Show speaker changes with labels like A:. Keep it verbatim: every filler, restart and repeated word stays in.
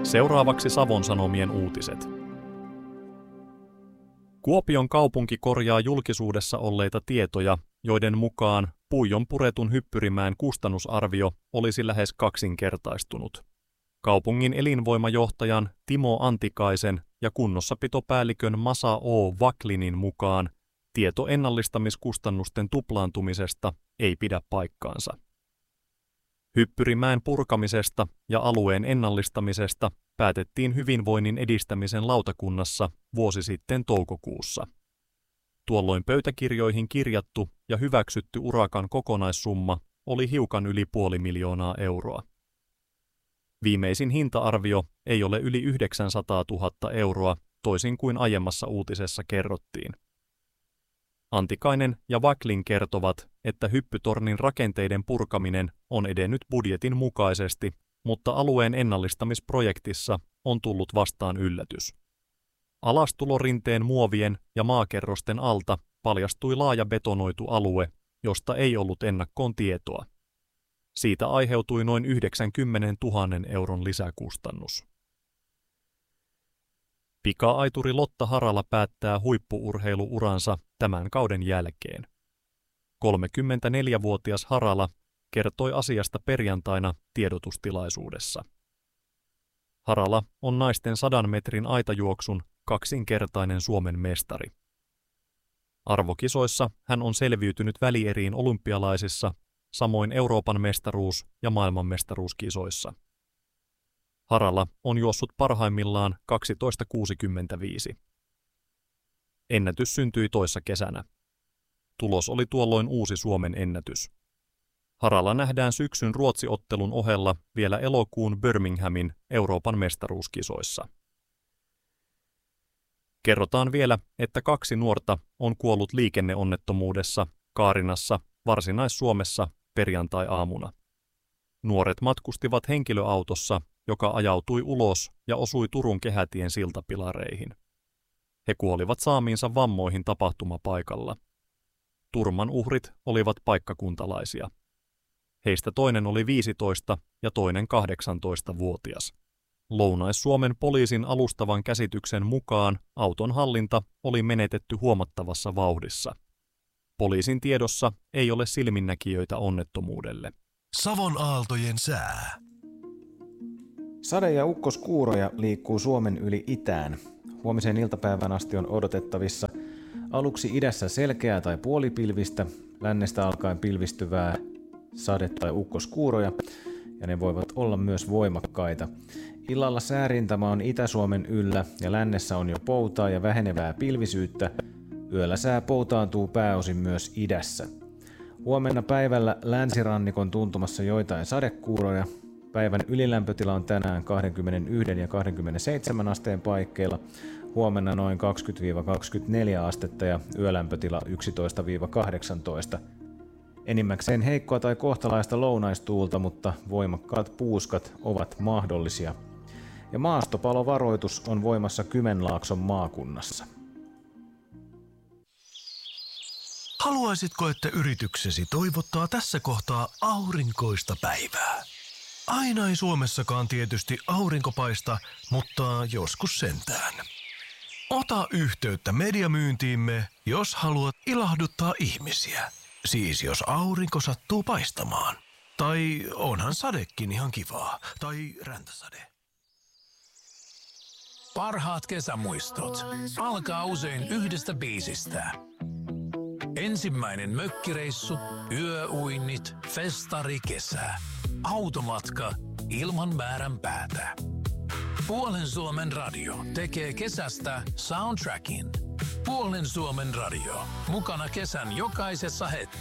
A: Seuraavaksi Savon Sanomien uutiset. Kuopion kaupunki korjaa julkisuudessa olleita tietoja, joiden mukaan Puijon puretun Hyppyrimäen kustannusarvio olisi lähes kaksinkertaistunut. Kaupungin elinvoimajohtajan Timo Antikaisen ja kunnossapitopäällikön Masa O. Vaklinin mukaan tieto ennallistamiskustannusten tuplaantumisesta ei pidä paikkaansa. Hyppyrimäen purkamisesta ja alueen ennallistamisesta päätettiin hyvinvoinnin edistämisen lautakunnassa vuosi sitten toukokuussa. Tuolloin pöytäkirjoihin kirjattu ja hyväksytty urakan kokonaissumma oli hiukan yli puoli miljoonaa euroa. Viimeisin hinta-arvio ei ole yli yhdeksänsataatuhatta euroa, toisin kuin aiemmassa uutisessa kerrottiin. Antikainen ja Vaklin kertovat, että hyppytornin rakenteiden purkaminen on edennyt budjetin mukaisesti, mutta alueen ennallistamisprojektissa on tullut vastaan yllätys. Alastulorinteen muovien ja maakerrosten alta paljastui laaja betonoitu alue, josta ei ollut ennakkoon tietoa. Siitä aiheutui noin yhdeksänkymmentätuhatta euron lisäkustannus. Pika-aituri Lotta Harala päättää huippu-urheiluuransa tämän kauden jälkeen. kolmekymmentäneljävuotias Harala kertoi asiasta perjantaina tiedotustilaisuudessa. Harala on naisten sadan metrin aitajuoksun kaksinkertainen Suomen mestari. Arvokisoissa hän on selviytynyt välieriin olympialaisissa, samoin Euroopan mestaruus- ja maailmanmestaruuskisoissa. Harala on juossut parhaimmillaan kaksitoista kuusikymmentäviisi. Ennätys syntyi toissa kesänä. Tulos oli tuolloin uusi Suomen ennätys. Harala nähdään syksyn Ruotsi-ottelun ohella vielä elokuun Birminghamin Euroopan mestaruuskisoissa. Kerrotaan vielä, että kaksi nuorta on kuollut liikenneonnettomuudessa Kaarinassa, Varsinais-Suomessa perjantai-aamuna. Nuoret matkustivat henkilöautossa, joka ajautui ulos ja osui Turun kehätien siltapilareihin. He kuolivat saamiinsa vammoihin tapahtumapaikalla. Turman uhrit olivat paikkakuntalaisia. Heistä toinen oli viisitoista ja toinen kahdeksantoistavuotias. Lounais-Suomen poliisin alustavan käsityksen mukaan auton hallinta oli menetetty huomattavassa vauhdissa. Poliisin tiedossa ei ole silminnäkijöitä onnettomuudelle.
B: Savon aaltojen sää.
C: Sade- ja ukkoskuuroja liikkuu Suomen yli itään. Huomiseen iltapäivän asti on odotettavissa aluksi idässä selkeää tai puolipilvistä, lännestä alkaen pilvistyvää sade- tai ukkoskuuroja, ja ne voivat olla myös voimakkaita. Illalla säärintama on Itä-Suomen yllä ja lännessä on jo poutaa ja vähenevää pilvisyyttä. Yöllä sää poutaantuu pääosin myös idässä. Huomenna päivällä länsirannikon tuntumassa joitain sadekuuroja. Päivän ylilämpötila on tänään kaksikymmentäyksi ja kaksikymmentäseitsemän asteen paikkeilla, huomenna noin kaksikymmentä kaksikymmentäneljä astetta ja yölämpötila yksitoista kahdeksantoista. Enimmäkseen heikkoa tai kohtalaista lounaistuulta, mutta voimakkaat puuskat ovat mahdollisia. Ja maastopalovaroitus on voimassa Kymenlaakson maakunnassa.
B: Haluaisitko, että yrityksesi toivottaa tässä kohtaa aurinkoista päivää? Aina ei Suomessakaan tietysti aurinko paista, mutta joskus sentään. Ota yhteyttä mediamyyntiimme, jos haluat ilahduttaa ihmisiä. Siis jos aurinko sattuu paistamaan. Tai onhan sadekin ihan kivaa. Tai räntäsade.
D: Parhaat kesämuistot alkaa usein yhdestä biisistä. Ensimmäinen mökkireissu, yöuinnit, festari, kesä. Automatka ilman määrän päätä. Puolen Suomen radio tekee kesästä soundtrackin. Puolen Suomen radio. Mukana kesän jokaisessa hetkessä.